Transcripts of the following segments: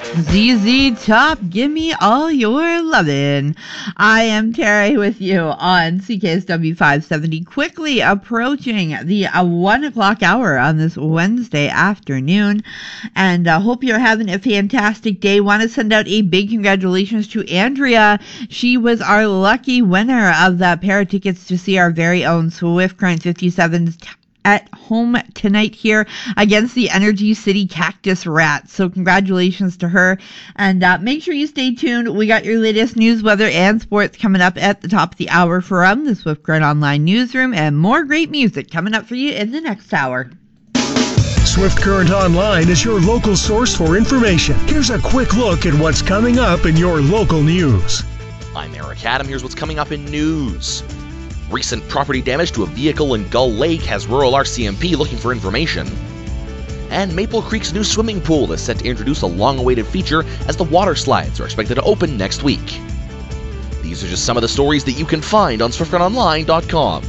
ZZ Top, give me all your lovin'. I am Terry with you on CKSW 570, quickly approaching the 1 o'clock hour on this Wednesday afternoon, and hope you're having a fantastic day. Want to send out a big congratulations to Andrea. She was our lucky winner of that pair of tickets to see our very own Swift Current 57's at home tonight here against the Energy City Cactus Rats. So congratulations to her, and make sure you stay tuned. We got your latest news, weather, and sports coming up at the top of the hour from the Swift Current Online Newsroom, and more great music coming up for you in the next hour. Swift Current Online is your local source for information. Here's a quick look at what's coming up in your local news. I'm Eric Adam. Here's what's coming up in news. Recent property damage to a vehicle in Gull Lake has rural RCMP looking for information. And Maple Creek's new swimming pool is set to introduce a long-awaited feature as the water slides are expected to open next week. These are just some of the stories that you can find on SwiftCurrentOnline.com.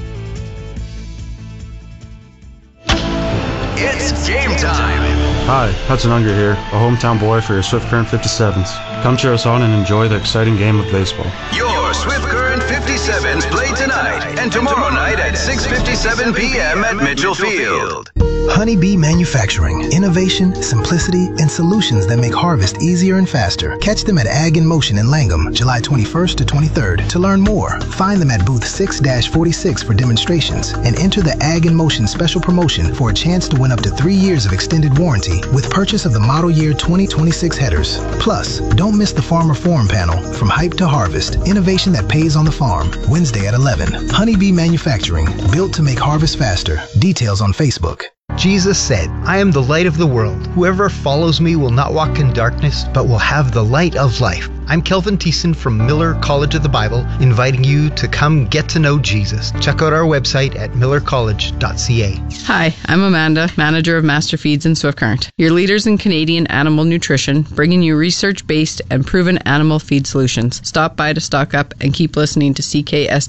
It's game time! Hi, Hudson Unger here, a hometown boy for your Swift Current 57s. Come cheer us on and enjoy the exciting game of baseball. Your Swift Current 57s play tonight and tomorrow night at 6:57 p.m. at Mitchell Field. Honeybee Manufacturing. Innovation, simplicity, and solutions that make harvest easier and faster. Catch them at Ag in Motion in Langham, July 21st to 23rd. To learn more, find them at booth 6-46 for demonstrations and enter the Ag in Motion special promotion for a chance to win up to 3 years of extended warranty with purchase of the model year 2026 headers. Plus, don't miss the Farmer Forum panel, From Hype to Harvest, innovation that pays on the farm, Wednesday at 11. Honeybee Manufacturing, built to make harvest faster. Details on Facebook. Jesus said, "I am the light of the world. Whoever follows me will not walk in darkness, but will have the light of life." I'm Kelvin Thiessen from Miller College of the Bible, inviting you to come get to know Jesus. Check out our website at millercollege.ca. Hi, I'm Amanda, manager of Master Feeds and Swift Current, your leaders in Canadian animal nutrition, bringing you research-based and proven animal feed solutions. Stop by to stock up and keep listening to CKS